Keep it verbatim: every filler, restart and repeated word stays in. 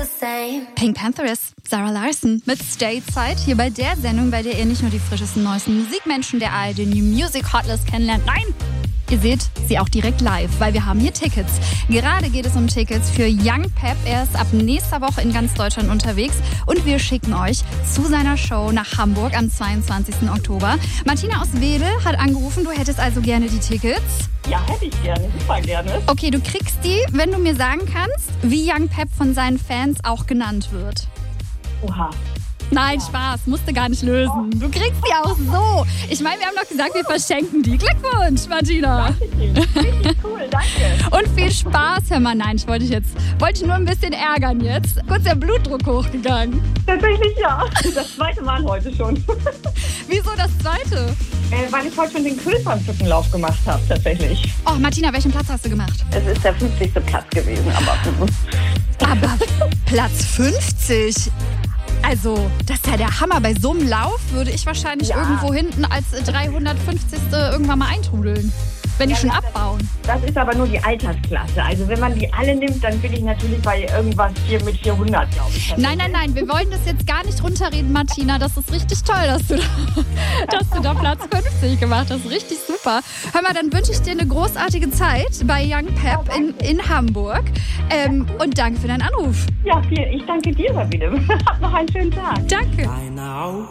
Pink Panthers, Sarah Larson mit Stateside, hier bei der Sendung, bei der ihr nicht nur die frischesten, neuesten Musikmenschen der A R D New Music Hotlist kennenlernt. Nein! Ihr seht sie auch direkt live, weil wir haben hier Tickets. Gerade geht es um Tickets für Young Pep. Er ist ab nächster Woche in ganz Deutschland unterwegs und wir schicken euch zu seiner Show nach Hamburg am zweiundzwanzigsten Oktober. Martina aus Wedel hat angerufen, du hättest also gerne die Tickets. Ja, hätte ich gerne, super gerne. Okay, du kriegst die, wenn du mir sagen kannst, wie Young Pep von seinen Fans auch genannt wird. Oha. Nein, ja. Spaß, musst du gar nicht lösen. Du kriegst die auch so. Ich meine, wir haben doch gesagt, wir verschenken die. Glückwunsch, Martina. Danke, richtig cool, danke. Und viel Spaß, hör mal. Nein, ich wollte dich jetzt, wollte dich nur ein bisschen ärgern jetzt. Kurz der Blutdruck hochgegangen. Tatsächlich ja. Das zweite Mal heute schon. Wieso das zweite? Äh, weil ich heute schon den Kühlpfannpflückenlauf gemacht habe, tatsächlich. Oh, Martina, welchen Platz hast du gemacht? Es ist der fünfzigste Platz gewesen, aber... Aber Platz fünfzig? Also, das ist ja der Hammer. Bei so einem Lauf würde ich wahrscheinlich ja. irgendwo hinten als dreihundertfünfzigste irgendwann mal eintrudeln. Wenn die ja, schon ja, abbauen. Das ist aber nur die Altersklasse. Also wenn man die alle nimmt, dann bin ich natürlich bei irgendwas hier mit vierhundert, glaube ich. Nein, nein, nein. Wir wollen das jetzt gar nicht runterreden, Martina. Das ist richtig toll, dass du da, dass du da Platz fünfzig gemacht hast. Richtig super. Hör mal, dann wünsche ich dir eine großartige Zeit bei Young Pep oh, in, in Hamburg. Ähm, und danke für deinen Anruf. Ja, viel, ich danke dir, Sabine. Hab noch einen schönen Tag. Danke.